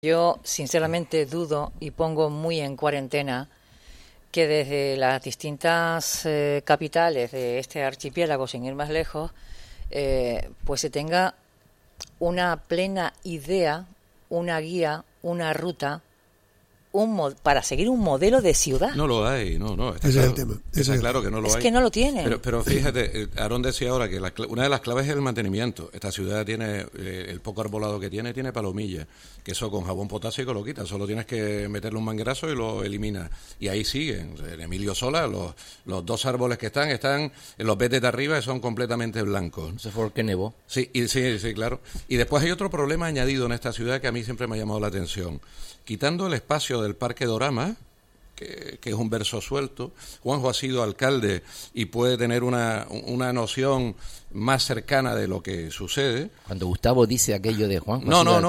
Yo sinceramente dudo y pongo muy en cuarentena que desde las distintas capitales de este archipiélago, sin ir más lejos, pues se tenga una plena idea, una guía, una ruta, para seguir un modelo de ciudad. No lo hay, no. Ese es el tema. Está claro que no lo hay. Es que no lo tienen. Pero fíjate, Aarón decía ahora que una de las claves es el mantenimiento. Esta ciudad tiene, el poco arbolado que tiene palomillas, que eso con jabón potásico lo quita. Solo tienes que meterle un manguerazo y lo eliminas. Y ahí siguen. En Emilio Sola, los dos árboles que están en los vetes de arriba y son completamente blancos. Eso fue porque nevó. Sí, claro. Y después hay otro problema añadido en esta ciudad que a mí siempre me ha llamado la atención. Quitando el espacio del Parque Dorama, que es un verso suelto, Juanjo ha sido alcalde y puede tener una noción más cercana de lo que sucede. Cuando Gustavo dice aquello de Juanjo,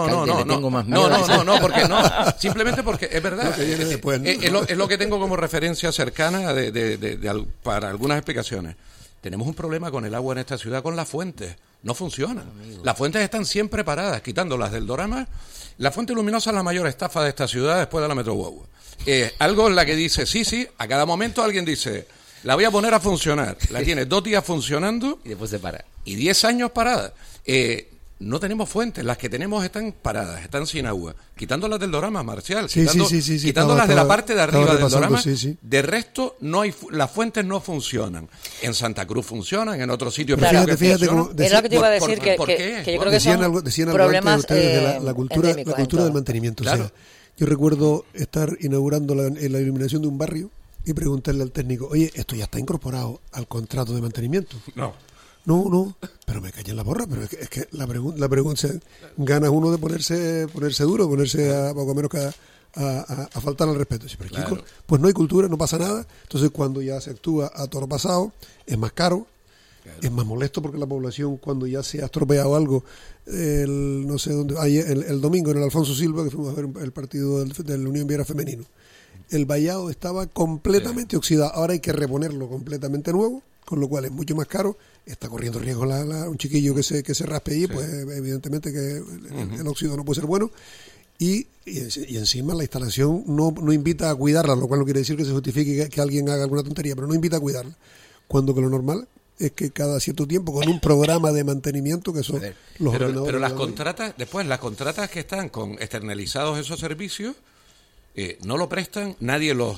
porque no, simplemente porque es verdad, es lo que tengo como referencia cercana para algunas explicaciones. Tenemos un problema con el agua en esta ciudad, con las fuentes. No funcionan. Las fuentes están siempre paradas, quitando las del Dorama. La fuente luminosa es la mayor estafa de esta ciudad después de la Metro Guagua. Algo en la que dice, sí, a cada momento alguien dice, la voy a poner a funcionar. La tiene 2 días funcionando. Y después se para. Y 10 años parada. No tenemos fuentes, las que tenemos están paradas, están sin agua. Quitando las del Dorama, Marcial. Quitando las de la parte de arriba del Dorama. De resto, no hay, las fuentes no funcionan. En Santa Cruz funcionan, en otros sitios. Fíjate, es lo que te iba a decir, que yo creo que son problemas de la cultura del mantenimiento. Claro. O sea, yo recuerdo estar inaugurando la iluminación de un barrio y preguntarle al técnico, oye, esto ya está incorporado al contrato de mantenimiento. No, pero me callé en la borra, pero es que la pregunta ganas uno de ponerse duro, a poco menos que a faltar al respeto. Sí, pero claro. Chicos, pues no hay cultura, no pasa nada. Entonces cuando ya se actúa a toro pasado, es más caro, es más molesto porque la población cuando ya se ha estropeado algo, no sé dónde, el domingo en el Alfonso Silva, que fuimos a ver el partido del Unión Viera femenino, el vallado estaba completamente oxidado, ahora hay que reponerlo completamente nuevo, con lo cual es mucho más caro, está corriendo riesgo un chiquillo que se raspe allí, pues evidentemente que el óxido no puede ser bueno, y encima la instalación no invita a cuidarla, lo cual no quiere decir que se justifique que alguien haga alguna tontería, pero no invita a cuidarla, cuando que lo normal es que cada cierto tiempo, con un programa de mantenimiento que son los ordenadores. Pero las contratas que están con externalizados esos servicios, no lo prestan, nadie los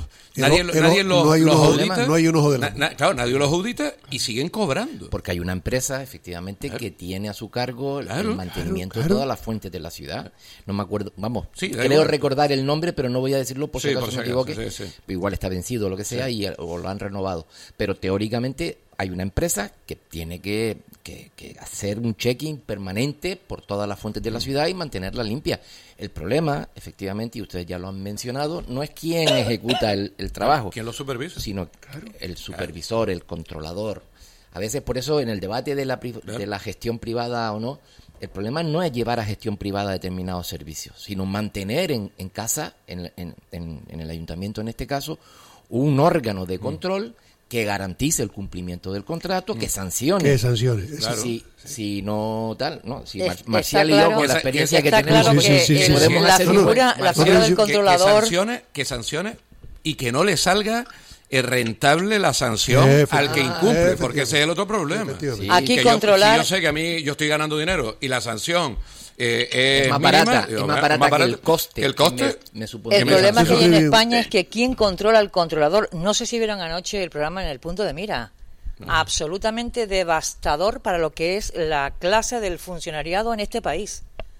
audita. No hay unos de claro, nadie los audita y siguen cobrando. Porque hay una empresa, efectivamente, que tiene a su cargo el mantenimiento de todas las fuentes de la ciudad. No me acuerdo, creo recordar el nombre, pero no voy a decirlo por si acaso me equivoque. Igual está vencido o lo que sea, o lo han renovado. Pero teóricamente hay una empresa que tiene que hacer un check-in permanente por todas las fuentes de la ciudad y mantenerla limpia. El problema, efectivamente, y ustedes ya lo han mencionado, no es quién ejecuta el trabajo. ¿Quién lo supervisa? Sino el supervisor, el controlador. A veces, por eso, en el debate de la gestión privada o no, el problema no es llevar a gestión privada determinados servicios, sino mantener en casa, en el ayuntamiento en este caso, un órgano de control que garantice el cumplimiento del contrato, que sancione. Que sancione. Claro. Si no tal, no. Si Marcial y yo, con la experiencia que tenemos, claro que podemos hacer la figura del controlador. Que sancione y que no le salga rentable la sanción al que incumple, porque ese es el otro problema. Sí, aquí controlar. Si yo sé que yo estoy ganando dinero y la sanción es más barata que el coste. El problema que hay en España es que ¿quién controla al controlador? No sé si vieron anoche el programa En el Punto de Mira. Absolutamente devastador para lo que es la clase del funcionariado en este país.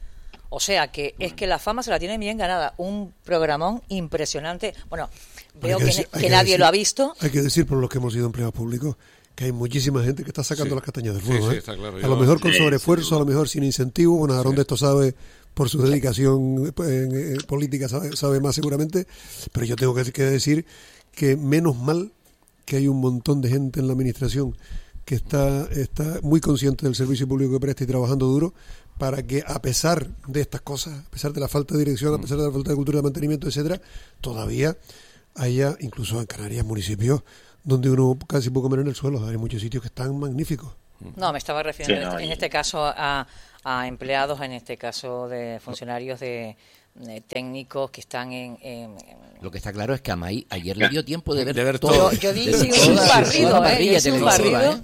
O sea, que es que la fama se la tiene bien ganada. Un programón impresionante. Bueno, veo que nadie lo ha visto. Hay que decir, por los que hemos sido empleados públicos, que hay muchísima gente que está sacando las castañas del fuego. Está claro. A lo mejor con sobreesfuerzo, a lo mejor sin incentivo. Bueno, Aarón de esto sabe, por su dedicación política, sabe más seguramente. Pero yo tengo que decir que menos mal que hay un montón de gente en la administración que está muy consciente del servicio público que presta y trabajando duro para que, a pesar de estas cosas, a pesar de la falta de dirección, a pesar de la falta de cultura de mantenimiento, etcétera, todavía haya, incluso en Canarias, municipios donde uno casi puede comer en el suelo. Hay muchos sitios que están magníficos. No, me estaba refiriendo en este caso a empleados, en este caso de funcionarios de técnicos que están Lo que está claro es que a May ayer le dio tiempo de ver todo. Yo dije un barrido,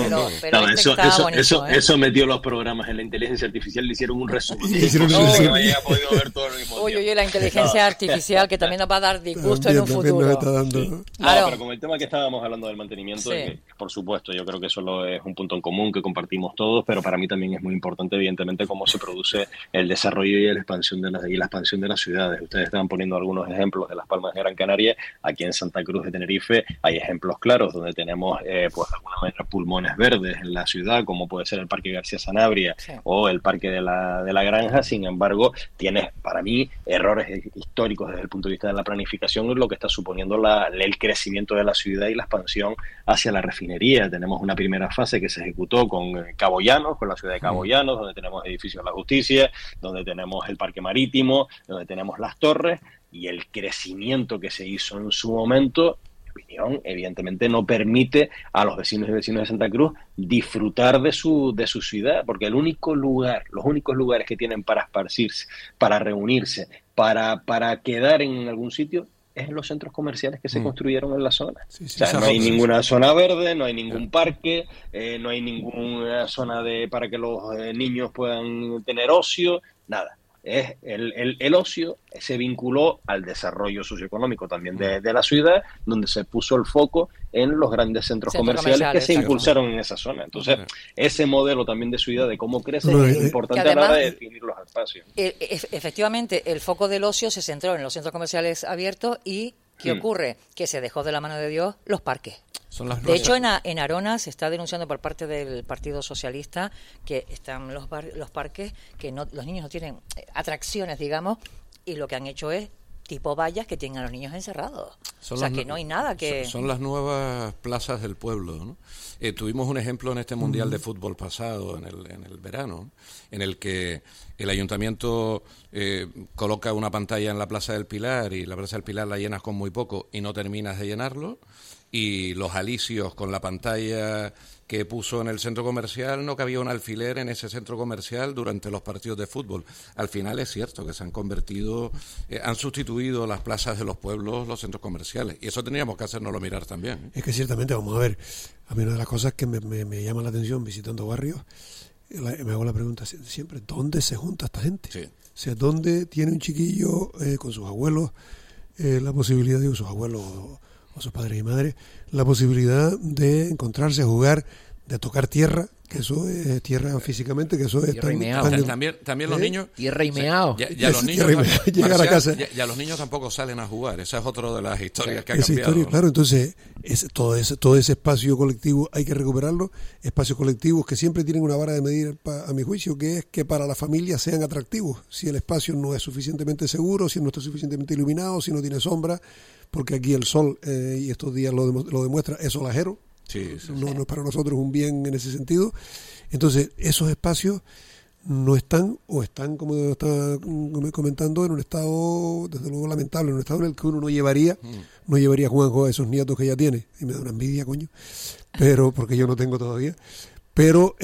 Eso metió los programas en la inteligencia artificial, le hicieron un resumen. Oye, la inteligencia artificial que también nos va a dar disgusto en un futuro. Pero con el tema que estábamos hablando del mantenimiento, por supuesto, yo creo que eso es un punto en común que compartimos todos, pero para mí también es muy importante, evidentemente, cómo se produce el desarrollo y la expansión de las ciudades. Ustedes estaban poniendo algunos ejemplos de Las Palmas de Gran Canaria. Aquí en Santa Cruz de Tenerife hay ejemplos claros donde tenemos, pues de alguna manera, pulmones verdes en la ciudad, como puede ser el Parque García Sanabria o el Parque de la Granja. Sin embargo, tienes, para mí, errores históricos desde el punto de vista de la planificación, es lo que está suponiendo el crecimiento de la ciudad y la expansión hacia la refinería. Tenemos una primera fase que se ejecutó con Cabo Llanos, con la ciudad de Cabo Llanos, donde tenemos edificios de la justicia, donde tenemos el parque marítimo, donde tenemos las torres, y el crecimiento que se hizo en su momento, en mi opinión, evidentemente no permite a los vecinos y vecinos de Santa Cruz disfrutar de su ciudad, porque los únicos lugares que tienen para esparcirse, para reunirse, para quedar en algún sitio, es en los centros comerciales que se construyeron en la zona. No hay ninguna zona verde, no hay ningún parque, no hay ninguna zona para que los niños puedan tener ocio, nada. El ocio se vinculó al desarrollo socioeconómico también de la ciudad, donde se puso el foco en los grandes centros comerciales que se impulsaron en esa zona. Entonces, ese modelo también de ciudad, de cómo crece, es importante a la hora de definir los espacios. Efectivamente, el foco del ocio se centró en los centros comerciales abiertos y ¿qué ocurre? Que se dejó de la mano de Dios los parques. De hecho, en Arona se está denunciando por parte del Partido Socialista que están los parques, que los niños no tienen atracciones, digamos, y lo que han hecho es tipo vallas que tienen a los niños encerrados. Que no hay nada que... Son las nuevas plazas del pueblo, ¿no? Tuvimos un ejemplo en este Mundial de Fútbol pasado, en el verano, en el que el ayuntamiento coloca una pantalla en la Plaza del Pilar, y la Plaza del Pilar la llenas con muy poco y no terminas de llenarlo, y los alicios con la pantalla que puso en el centro comercial, no cabía un alfiler en ese centro comercial durante los partidos de fútbol. Al final es cierto que se han convertido, han sustituido las plazas de los pueblos, los centros comerciales, y eso teníamos que hacérnoslo mirar también. Es que ciertamente, vamos a ver, a mí una de las cosas que me llama la atención visitando barrios, me hago la pregunta siempre, ¿dónde se junta esta gente? Sí. O sea, ¿dónde tiene un chiquillo con sus abuelos la posibilidad de sus abuelos o sus padres y madres, la posibilidad de encontrarse, jugar, de tocar tierra, que eso es tierra físicamente, que eso es también los niños tierra y meao. Ya los niños llegar a casa. Ya los niños tampoco salen a jugar. Esa es otra de las historias que ha cambiado. Historia, ¿no? Claro, entonces todo ese espacio colectivo hay que recuperarlo. Espacios colectivos que siempre tienen una vara de medir, a mi juicio, que es que para la familia sean atractivos. Si el espacio no es suficientemente seguro, si no está suficientemente iluminado, si no tiene sombra, porque aquí el sol, y estos días lo demuestra, es solajero. No es para nosotros un bien en ese sentido. Entonces, esos espacios no están, o están, como estaba comentando, en un estado, desde luego, lamentable, en un estado en el que uno no llevaría a Juanjo a esos nietos que ya tiene. Y me da una envidia, coño. Pero, porque yo no tengo todavía. Pero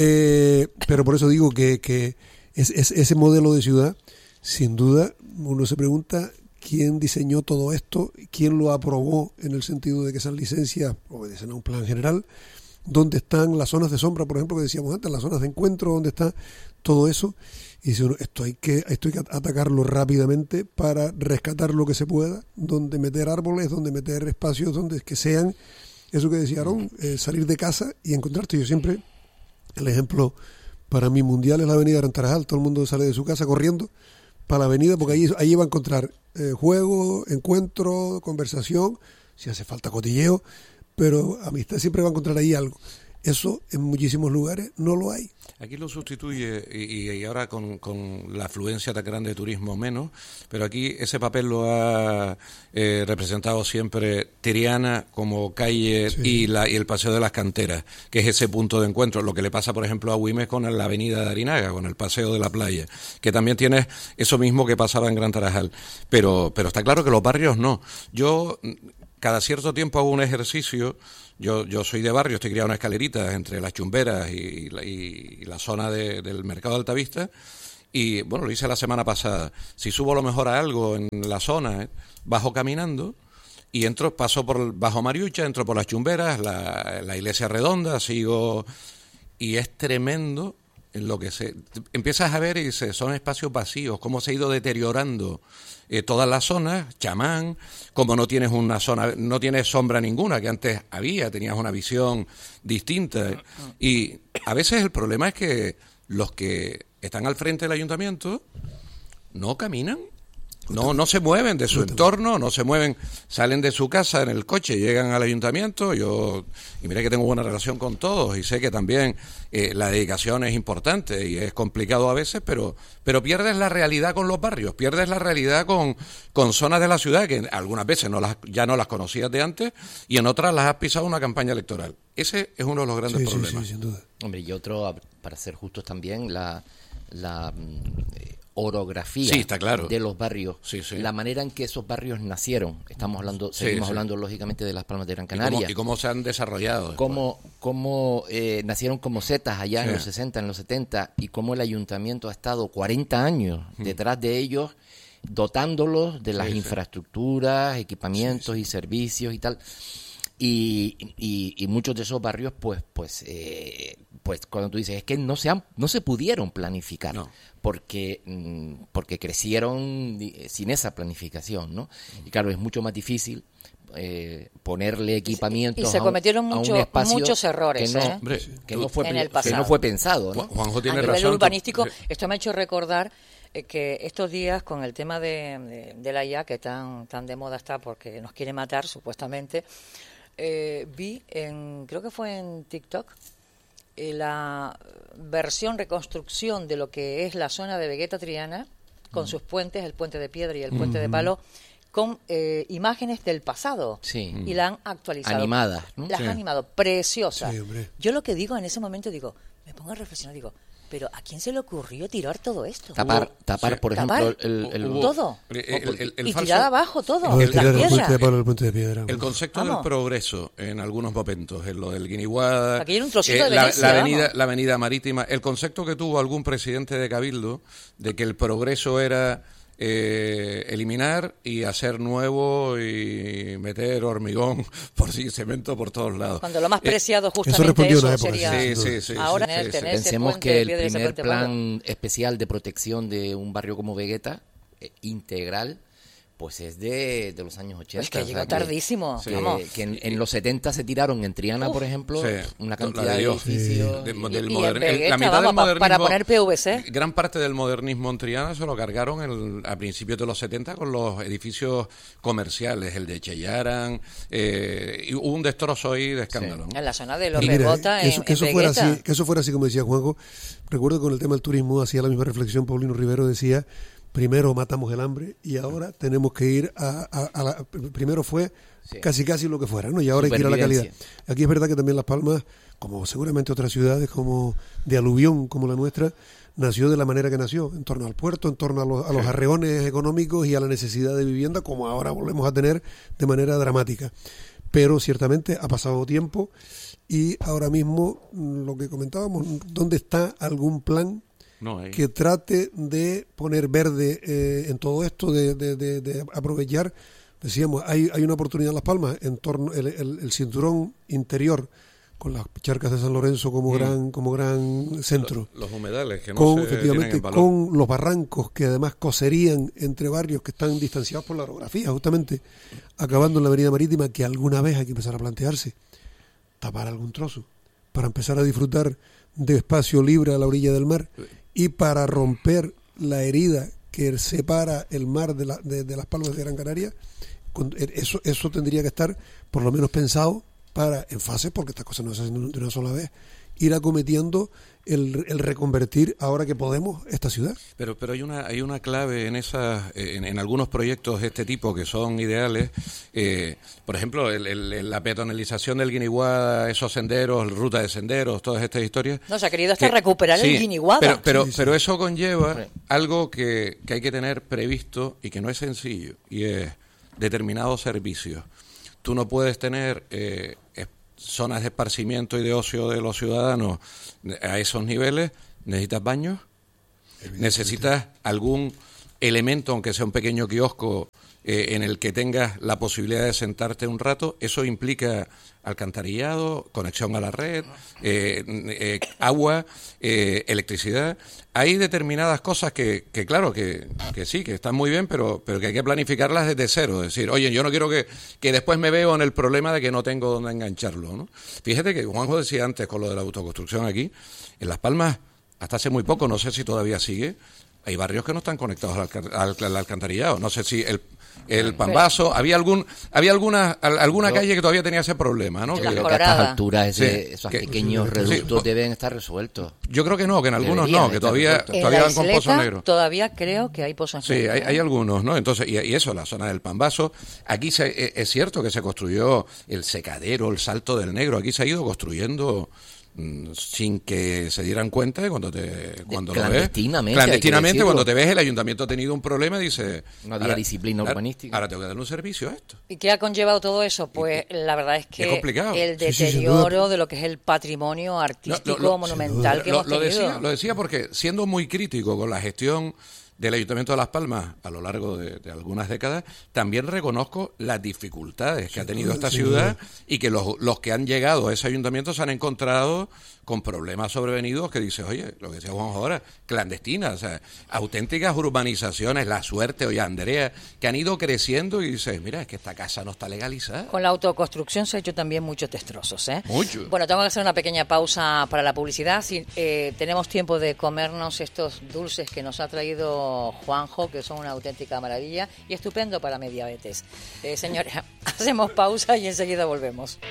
por eso digo que ese modelo de ciudad, sin duda, uno se pregunta quién diseñó todo esto, quién lo aprobó, en el sentido de que esas licencias obedecen a un plan general, dónde están las zonas de sombra, por ejemplo, que decíamos antes, las zonas de encuentro, dónde está todo eso. Y dice uno, esto hay que atacarlo rápidamente para rescatar lo que se pueda, donde meter árboles, donde meter espacios, donde que sean, eso que decía Aarón, salir de casa y encontrarte. Yo siempre, el ejemplo para mí mundial es la avenida Gran Tarajal. Todo el mundo sale de su casa corriendo para la avenida, porque ahí va a encontrar juego, encuentro, conversación, si hace falta cotilleo, pero amistad siempre va a encontrar ahí algo. Eso en muchísimos lugares no lo hay. Aquí lo sustituye, y ahora con la afluencia tan grande de turismo menos, pero aquí ese papel lo ha representado siempre Triana como calle, y el Paseo de las Canteras, que es ese punto de encuentro. Lo que le pasa, por ejemplo, a Güímez con la avenida de Arinaga, con el Paseo de la Playa, que también tiene eso mismo que pasaba en Gran Tarajal. Pero está claro que los barrios no. Yo cada cierto tiempo hago un ejercicio. Yo soy de barrio, estoy criado en una escalerita entre las Chumberas y la zona del Mercado de Altavista, Y bueno, lo hice la semana pasada. Si subo a lo mejor a algo en la zona, bajo caminando y paso por Bajo Mariucha, entro por las Chumberas, la Iglesia Redonda, sigo, y es tremendo en lo que empiezas a ver y dices, son espacios vacíos, cómo se ha ido deteriorando todas las zonas, Chamán, como no tienes una zona, no tienes sombra ninguna, que antes tenías una visión distinta. Y a veces el problema es que los que están al frente del ayuntamiento no caminan, no se mueven de su entorno, no se mueven, salen de su casa en el coche, llegan al ayuntamiento. Y mira que tengo buena relación con todos y sé que también la dedicación es importante y es complicado a veces, pero pierdes la realidad con los barrios, pierdes la realidad con zonas de la ciudad que algunas veces ya no las conocías de antes y en otras las has pisado una campaña electoral. Ese es uno de los grandes problemas. Sí, sin duda. Hombre, y otro, para ser justos también, la orografía está claro. de los barrios, la manera en que esos barrios nacieron. Seguimos hablando lógicamente de Las Palmas de Gran Canaria. Y cómo se han desarrollado. Cómo nacieron como setas allá en los 60, en los 70, y cómo el ayuntamiento ha estado 40 años detrás de ellos, dotándolos de las infraestructuras, equipamientos y servicios y tal. Y muchos de esos barrios, pues cuando tú dices, es que no se pudieron planificar, porque crecieron sin esa planificación, ¿no? Y claro, es mucho más difícil ponerle equipamientos y se cometieron muchos errores que no fue pensado, ¿no? Juanjo tiene razón. A nivel urbanístico, esto me ha hecho recordar que estos días con el tema de la IA, que tan de moda está porque nos quiere matar supuestamente, vi creo que fue en TikTok, la reconstrucción de lo que es la zona de Vegueta Triana, con sus puentes, el puente de piedra y el puente de palo, con imágenes del pasado, y la han actualizado. Animadas, ¿no? Las han animado, preciosas. Yo lo que digo en ese momento, me pongo a reflexionar, pero ¿a quién se le ocurrió tirar todo esto? Tapar por ejemplo, todo. Y falso, tirar abajo todo. El puente de piedra. El concepto del progreso en algunos momentos, en lo del Guiniguada, aquí hay un trocito de Venecia, la avenida marítima, el concepto que tuvo algún presidente de Cabildo de que el progreso era eliminar y hacer nuevo y meter hormigón cemento por todos lados. Cuando lo más preciado justamente eso sería. Sí. Ahora pensemos que el primer plan especial de protección de un barrio como Vegueta, integral, pues es de los años 80. Es que llegó tardísimo. Que en los 70 se tiraron en Triana, por ejemplo, una cantidad de edificios. La mitad del modernismo, para poner PVC. Gran parte del modernismo en Triana se lo cargaron a principios de los 70 con los edificios comerciales, el de Chellaran, y hubo un destrozo ahí de escándalo. En la zona de los Begota, que eso fuera así como decía Juanjo. Recuerdo que con el tema del turismo hacía la misma reflexión. Paulino Rivero decía: primero matamos el hambre y ahora tenemos que ir primero fue casi lo que fuera, ¿no? Y ahora hay que ir a la calidad. Aquí es verdad que también Las Palmas, como seguramente otras ciudades como de aluvión como la nuestra, nació de la manera que nació, en torno al puerto, en torno a los arreones económicos y a la necesidad de vivienda, como ahora volvemos a tener de manera dramática. Pero ciertamente ha pasado tiempo y ahora mismo, lo que comentábamos, ¿dónde está algún plan que trate de poner verde en todo esto, de aprovechar? Decíamos, hay una oportunidad en Las Palmas en torno el cinturón interior, con las charcas de San Lorenzo como gran centro, los humedales que no efectivamente, con los barrancos que además coserían entre barrios que están distanciados por la orografía, justamente acabando en la avenida marítima, que alguna vez hay que empezar a plantearse tapar algún trozo para empezar a disfrutar de espacio libre a la orilla del mar y para romper la herida que separa el mar de Las Palmas de Gran Canaria. Eso tendría que estar por lo menos pensado para, en fases, porque estas cosas no se hacen de una sola vez, ir acometiendo el reconvertir, ahora que podemos, esta ciudad. Pero hay una clave en algunos proyectos de este tipo que son ideales. Por ejemplo, la peatonalización del Guiniguada, esos senderos, ruta de senderos, todas estas historias. No, se ha querido hasta recuperar el Guiniguada. Pero eso conlleva algo que hay que tener previsto y que no es sencillo, y es determinados servicios. Tú no puedes tener zonas de esparcimiento y de ocio de los ciudadanos a esos niveles. Necesitas baños, necesitas algún elemento, aunque sea un pequeño kiosco, en el que tengas la posibilidad de sentarte un rato. Eso implica alcantarillado, conexión a la red, agua, electricidad. Hay determinadas cosas que claro, que sí, que están muy bien, pero que hay que planificarlas desde cero. Es decir, oye, yo no quiero que después me veo en el problema de que no tengo dónde engancharlo, ¿no? Fíjate que Juanjo decía antes con lo de la autoconstrucción aquí, en Las Palmas, hasta hace muy poco, no sé si todavía sigue, hay barrios que no están conectados al alcantarillado. No sé si el Pambazo, había alguna calle que todavía tenía ese problema, ¿no? Que a estas alturas esos pequeños reductos deben estar resueltos. Yo creo que no, que en algunos no, que todavía van con pozos negros. Todavía creo que hay pozos negros. Sí, hay algunos, ¿no? Entonces, y eso, la zona del Pambazo, aquí es cierto que se construyó el secadero, el Salto del Negro, aquí se ha ido construyendo sin que se dieran cuenta de cuando lo ves clandestinamente, cuando te ves el ayuntamiento ha tenido un problema y dice no había disciplina urbanística, ahora tengo que dar un servicio a esto. ¿Y qué ha conllevado todo eso? Pues la verdad es que el deterioro de lo que es el patrimonio artístico monumental que hemos tenido. Lo decía porque, siendo muy crítico con la gestión del Ayuntamiento de Las Palmas a lo largo de algunas décadas, también reconozco las dificultades que ha tenido esta ciudad y que los que han llegado a ese ayuntamiento se han encontrado con problemas sobrevenidos que dices, oye, lo que decía Juan ahora, clandestinas, o sea, auténticas urbanizaciones, La Suerte, oye, Andrea, que han ido creciendo y dices, mira, es que esta casa no está legalizada. Con la autoconstrucción se ha hecho también muchos destrozos, ¿eh? Mucho. Bueno, tengo que hacer una pequeña pausa para la publicidad. Si tenemos tiempo de comernos estos dulces que nos ha traído Juanjo, que son una auténtica maravilla y estupendo para mi diabetes. Señores, hacemos pausa y enseguida volvemos.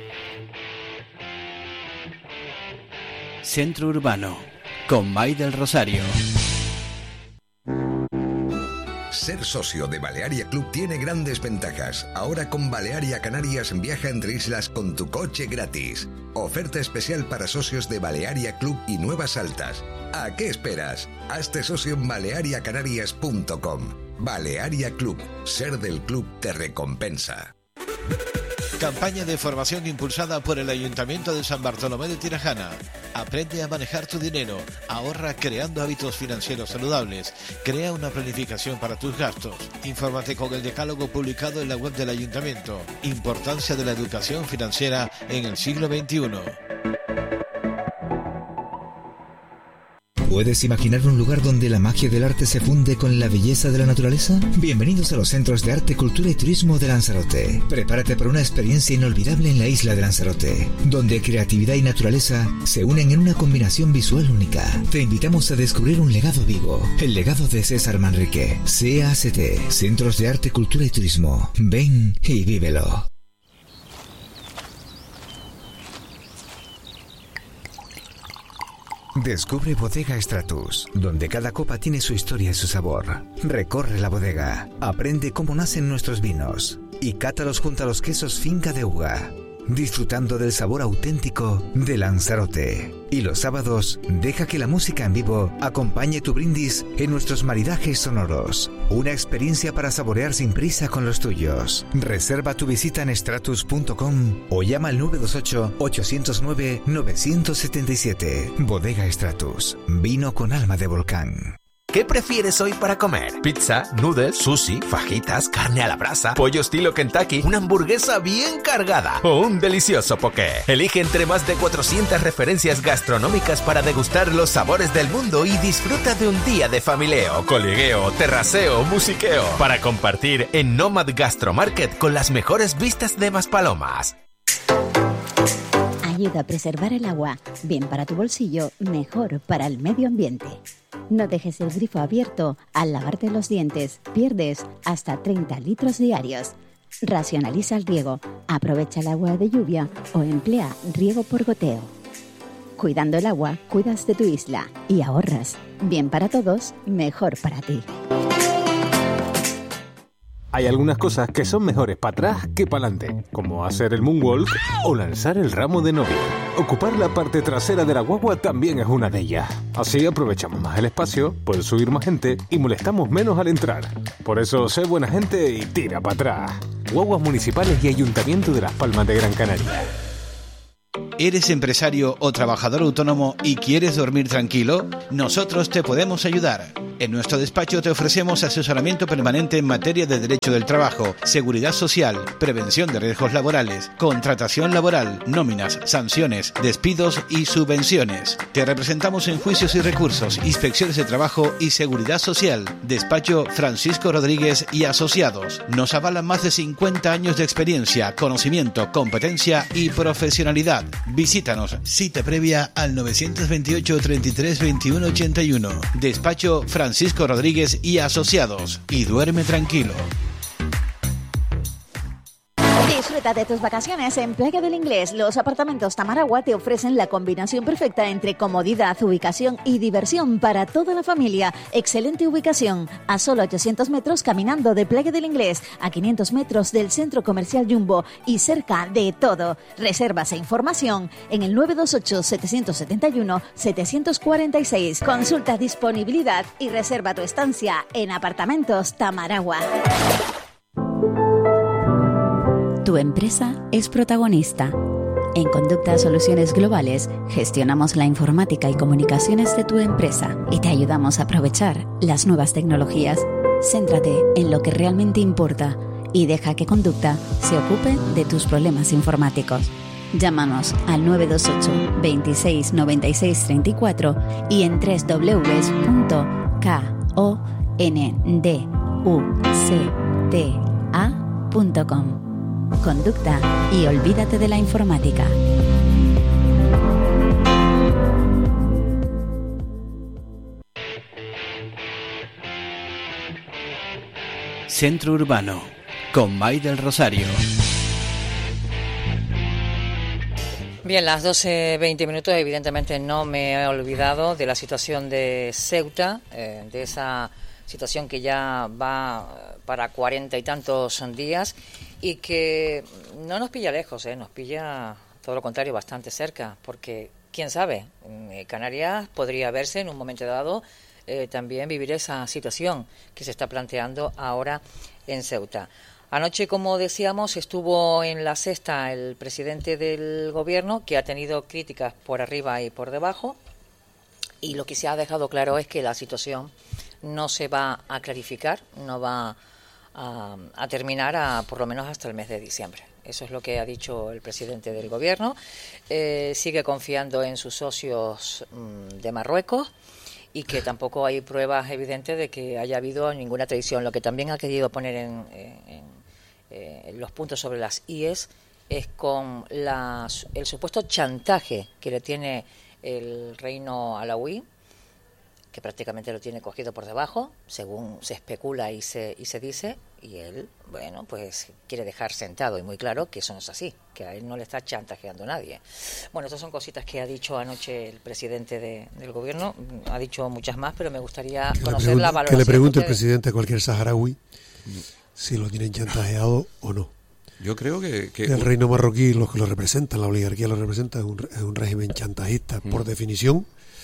Centro Urbano, con May del Rosario. Ser socio de Balearia Club tiene grandes ventajas. Ahora con Balearia Canarias viaja entre islas con tu coche gratis. Oferta especial para socios de Balearia Club y Nuevas Altas. ¿A qué esperas? Hazte socio en baleariacanarias.com. Balearia Club. Ser del club te recompensa. Campaña de formación impulsada por el Ayuntamiento de San Bartolomé de Tirajana. Aprende a manejar tu dinero, ahorra creando hábitos financieros saludables, crea una planificación para tus gastos. Infórmate con el decálogo publicado en la web del Ayuntamiento. Importancia de la educación financiera en el siglo XXI. ¿Puedes imaginar un lugar donde la magia del arte se funde con la belleza de la naturaleza? Bienvenidos a los Centros de Arte, Cultura y Turismo de Lanzarote. Prepárate para una experiencia inolvidable en la isla de Lanzarote, donde creatividad y naturaleza se unen en una combinación visual única. Te invitamos a descubrir un legado vivo, el legado de César Manrique. CACT, Centros de Arte, Cultura y Turismo. Ven y vívelo. Descubre Bodega Stratus, donde cada copa tiene su historia y su sabor. Recorre la bodega, aprende cómo nacen nuestros vinos y cátalos junto a los quesos Finca de Uga, disfrutando del sabor auténtico de Lanzarote. Y los sábados, deja que la música en vivo acompañe tu brindis en nuestros maridajes sonoros. Una experiencia para saborear sin prisa con los tuyos. Reserva tu visita en stratus.com o llama al 928-809-977. Bodega Stratus, vino con alma de volcán. ¿Qué prefieres hoy para comer? ¿Pizza, noodles, sushi, fajitas, carne a la brasa, pollo estilo Kentucky, una hamburguesa bien cargada o un delicioso poké? Elige entre más de 400 referencias gastronómicas para degustar los sabores del mundo y disfruta de un día de familieo, coligueo, terraceo, musiqueo para compartir en Nomad Gastromarket con las mejores vistas de Maspalomas. Ayuda a preservar el agua, bien para tu bolsillo, mejor para el medio ambiente. No dejes el grifo abierto al lavarte los dientes, pierdes hasta 30 litros diarios. Racionaliza el riego, aprovecha el agua de lluvia o emplea riego por goteo. Cuidando el agua, cuidas de tu isla y ahorras. Bien para todos, mejor para ti. Hay algunas cosas que son mejores para atrás que para adelante, como hacer el moonwalk o lanzar el ramo de novia. Ocupar la parte trasera de la guagua también es una de ellas. Así aprovechamos más el espacio, puede subir más gente y molestamos menos al entrar. Por eso, sé buena gente y tira para atrás. Guaguas municipales y Ayuntamiento de Las Palmas de Gran Canaria. ¿Eres empresario o trabajador autónomo y quieres dormir tranquilo? Nosotros te podemos ayudar. En nuestro despacho te ofrecemos asesoramiento permanente en materia de derecho del trabajo, seguridad social, prevención de riesgos laborales, contratación laboral, nóminas, sanciones, despidos y subvenciones. Te representamos en juicios y recursos, inspecciones de trabajo y seguridad social. Despacho Francisco Rodríguez y Asociados. Nos avalan más de 50 años de experiencia, conocimiento, competencia y profesionalidad. Visítanos, cita previa al 928 33 21 81. Despacho Francisco Rodríguez y Asociados. Y duerme tranquilo. Disfruta de tus vacaciones en Playa del Inglés. Los apartamentos Tamaragua te ofrecen la combinación perfecta entre comodidad, ubicación y diversión para toda la familia. Excelente ubicación, a solo 800 metros caminando de Playa del Inglés, a 500 metros del Centro Comercial Jumbo y cerca de todo. Reservas e información en el 928-771-746. Consulta disponibilidad y reserva tu estancia en Apartamentos Tamaragua. Tu empresa es protagonista. En Conducta Soluciones Globales gestionamos la informática y comunicaciones de tu empresa y te ayudamos a aprovechar las nuevas tecnologías. Céntrate en lo que realmente importa y deja que Conducta se ocupe de tus problemas informáticos. Llámanos al 928 26 96 34 y en www.konducta.com. Conducta y olvídate de la informática. Centro Urbano, con May del Rosario. Bien, las 12:20 minutos, evidentemente no me he olvidado de la situación de Ceuta, de esa situación que ya va para 40 y tantos días y que no nos pilla lejos, nos pilla todo lo contrario, bastante cerca, porque quién sabe, Canarias podría verse en un momento dado también vivir esa situación que se está planteando ahora en Ceuta. Anoche, como decíamos, estuvo en la sexta el presidente del gobierno, que ha tenido críticas por arriba y por debajo, y lo que se ha dejado claro es que la situación no se va a clarificar, no va a terminar por lo menos hasta el mes de diciembre. Eso es lo que ha dicho el presidente del gobierno. Sigue confiando en sus socios de Marruecos y que tampoco hay pruebas evidentes de que haya habido ninguna traición. Lo que también ha querido poner en los puntos sobre las IES es con el supuesto chantaje que le tiene el reino alauí, que prácticamente lo tiene cogido por debajo, según se especula y se dice, y él, bueno, pues quiere dejar sentado y muy claro que eso no es así, que a él no le está chantajeando nadie. Bueno, estas son cositas que ha dicho anoche el presidente del gobierno, ha dicho muchas más, pero me gustaría conocer la valoración. Que le pregunte el presidente a cualquier saharaui si lo tienen chantajeado o no. Yo creo que el reino marroquí, los que lo representan, la oligarquía lo representa, es un régimen chantajista, por definición.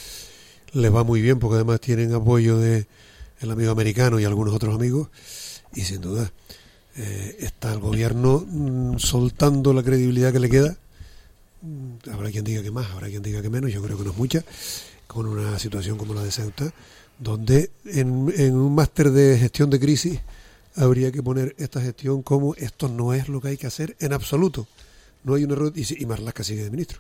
Les va muy bien porque además tienen apoyo del amigo americano y algunos otros amigos, y sin duda está el gobierno soltando la credibilidad que le queda. Habrá quien diga que más, habrá quien diga que menos, yo creo que no es mucha, con una situación como la de Ceuta, donde en un máster de gestión de crisis habría que poner esta gestión como esto no es lo que hay que hacer en absoluto. No hay un error, y Marlaska sigue de ministro.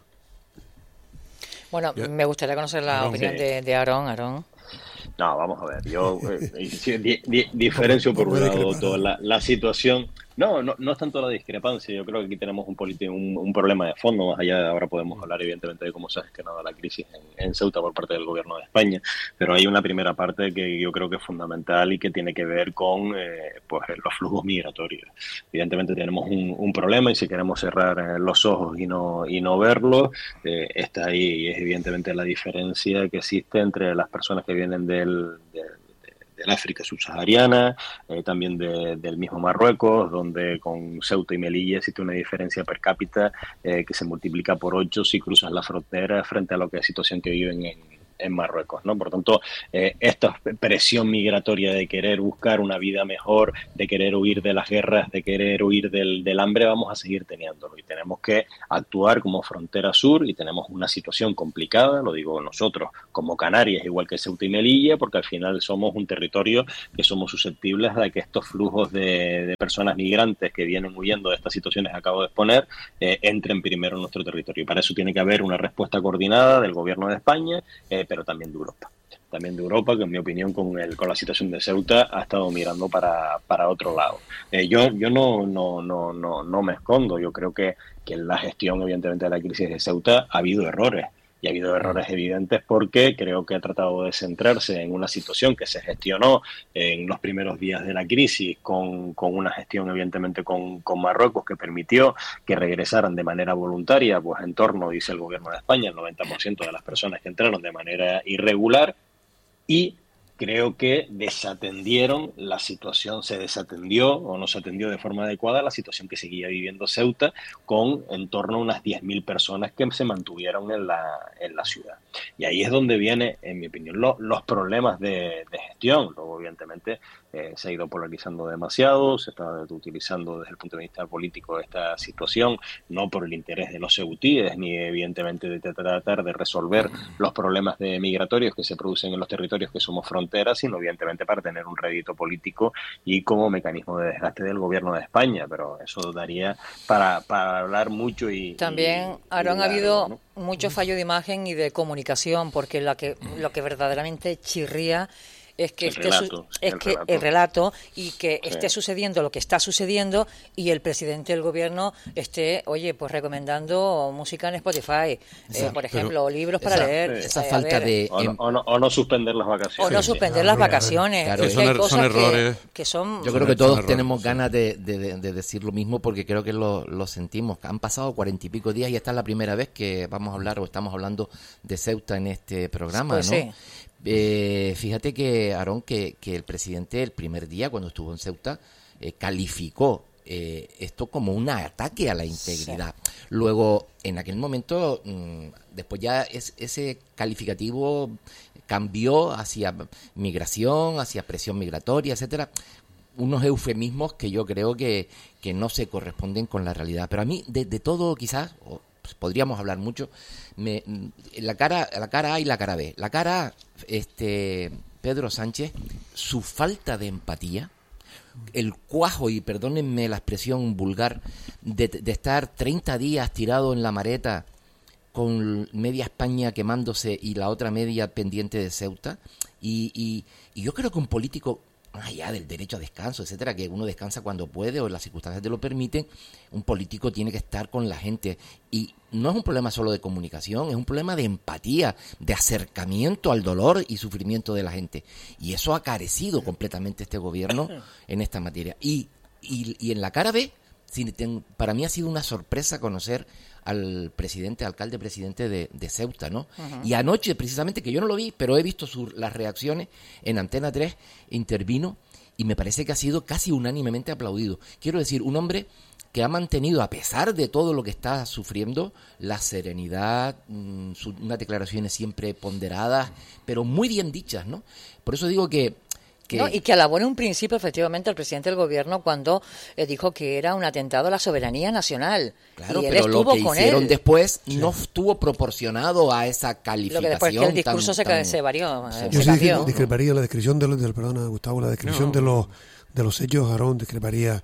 Bueno, me gustaría conocer la opinión de Aarón. No, vamos a ver, yo diferencio por un lado toda la situación. No es tanto la discrepancia, yo creo que aquí tenemos un problema de fondo, más allá de ahora podemos hablar evidentemente de cómo se ha gestionado la crisis en Ceuta por parte del gobierno de España, pero hay una primera parte que yo creo que es fundamental y que tiene que ver con pues los flujos migratorios. Evidentemente tenemos un problema y si queremos cerrar los ojos y no verlo, está ahí y es evidentemente la diferencia que existe entre las personas que vienen del África subsahariana, también del mismo Marruecos, donde con Ceuta y Melilla existe una diferencia per cápita que se multiplica por 8 si cruzas la frontera frente a lo que es situación que viven Marruecos, ¿no? Por tanto, esta presión migratoria de querer buscar una vida mejor, de querer huir de las guerras, de querer huir del hambre, vamos a seguir teniéndolo y tenemos que actuar como frontera sur y tenemos una situación complicada, lo digo nosotros, como Canarias, igual que Ceuta y Melilla, porque al final somos un territorio que somos susceptibles de que estos flujos de personas migrantes que vienen huyendo de estas situaciones que acabo de exponer, entren primero en nuestro territorio. Y para eso tiene que haber una respuesta coordinada del Gobierno de España, pero también de Europa. También de Europa, que en mi opinión con la situación de Ceuta ha estado mirando para otro lado. Yo no me escondo. Yo creo que en la gestión, evidentemente, de la crisis de Ceuta ha habido errores. Y ha habido errores evidentes porque creo que ha tratado de centrarse en una situación que se gestionó en los primeros días de la crisis con una gestión evidentemente con Marruecos que permitió que regresaran de manera voluntaria, pues en torno, dice el Gobierno de España, el 90% de las personas que entraron de manera irregular, y creo que desatendieron la situación, se desatendió o no se atendió de forma adecuada la situación que seguía viviendo Ceuta, con en torno a unas 10.000 personas que se mantuvieron en la ciudad. Y ahí es donde viene, en mi opinión, los problemas de gestión. Luego, evidentemente, se ha ido polarizando demasiado, se está utilizando desde el punto de vista político esta situación, no por el interés de los ceutíes, ni evidentemente de tratar de resolver los problemas migratorios que se producen en los territorios que somos fronteras, sino evidentemente para tener un rédito político y como mecanismo de desgaste del Gobierno de España. Pero eso daría para hablar mucho y... También, Aarón, ha habido, ¿no?, mucho fallo de imagen y de comunicación, porque lo que verdaderamente chirría es que el relato y que esté sucediendo lo que está sucediendo y el presidente del gobierno esté, pues recomendando música en Spotify, por ejemplo, o libros para leer. Esa falta de... O no suspender las vacaciones. O no suspender las vacaciones. Claro, son errores. Que son... Yo creo que todos tenemos ganas de decir lo mismo, porque creo que lo sentimos. Han pasado 40 y pico días y esta es la primera vez que vamos a hablar o estamos hablando de Ceuta en este programa, pues, ¿no? Sí. Fíjate que, Aarón, que el presidente el primer día cuando estuvo en Ceuta calificó esto como un ataque a la integridad. Sí. Luego, en aquel momento, después ya ese calificativo cambió hacia migración, hacia presión migratoria, etcétera. Unos eufemismos que yo creo que no se corresponden con la realidad. Pero a mí, de todo quizás... podríamos hablar mucho. La cara A y la cara B. La cara A, Pedro Sánchez, su falta de empatía, el cuajo, y perdónenme la expresión vulgar, de estar 30 días tirado en la mareta con media España quemándose y la otra media pendiente de Ceuta. Y yo creo que un político, más allá del derecho a descanso, etcétera, que uno descansa cuando puede o las circunstancias te lo permiten, un político tiene que estar con la gente. Y no es un problema solo de comunicación, es un problema de empatía, de acercamiento al dolor y sufrimiento de la gente. Y eso ha carecido completamente este gobierno en esta materia. Y en la cara B, para mí ha sido una sorpresa conocer al alcalde presidente de Ceuta, ¿no? Uh-huh. Y anoche, precisamente, que yo no lo vi, pero he visto las reacciones en Antena 3, intervino y me parece que ha sido casi unánimemente aplaudido. Quiero decir, un hombre que ha mantenido, a pesar de todo lo que está sufriendo, la serenidad, unas declaraciones siempre ponderadas, pero muy bien dichas, ¿no? Por eso digo que... No, y que alabó en un principio efectivamente al presidente del gobierno cuando dijo que era un atentado a la soberanía nacional. Claro, y pero lo que hicieron después no estuvo proporcionado a esa calificación. Lo que después que el discurso se varió. Yo sí discreparía la descripción perdona, Gustavo, la descripción de los hechos, Aarón, discreparía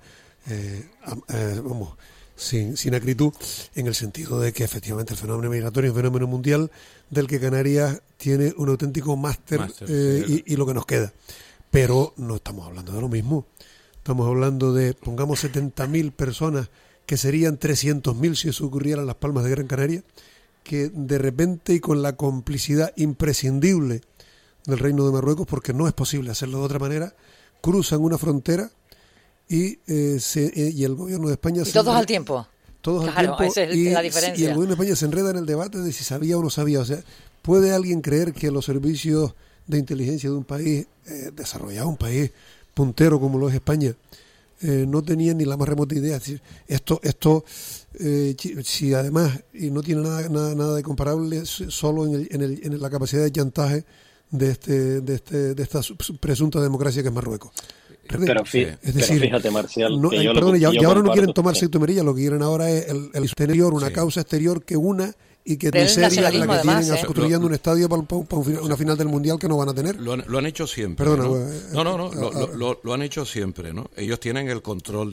sin acritud, en el sentido de que efectivamente el fenómeno migratorio es un fenómeno mundial del que Canarias tiene un auténtico máster y lo que nos queda. Pero no estamos hablando de lo mismo. Estamos hablando de, pongamos, 70.000 personas, que serían 300.000 si eso ocurriera en Las Palmas de Gran Canaria, que de repente y con la complicidad imprescindible del Reino de Marruecos, porque no es posible hacerlo de otra manera, cruzan una frontera y el gobierno de España... ¿Y todos al tiempo? Todos al tiempo. Esa es la diferencia. Y el gobierno de España se enreda en el debate de si sabía o no sabía. O sea, ¿puede alguien creer que los servicios de inteligencia de un país desarrollado, un país puntero como lo es España, no tenían ni la más remota idea. Es decir, esto si además y no tiene nada de comparable solo en la capacidad de chantaje de esta presunta democracia que es Marruecos. Pero fíjate, Marcial, y ahora no quieren tomar Ceuta y Melilla, lo que quieren ahora es el exterior, una causa exterior que una y que de seria la que tienen construyendo un estadio para una final del Mundial que no van a tener. Lo han hecho siempre. Perdona, ¿no? Lo han hecho siempre, ¿no? Ellos tienen el control